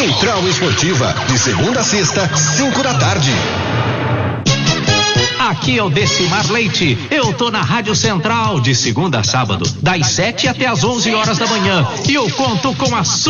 Central Esportiva, de segunda a sexta, 5 da tarde. Aqui é o Decimar Leite. Eu tô na Rádio Central de segunda a sábado, das 7 até as 11 horas da manhã. E eu conto com a sua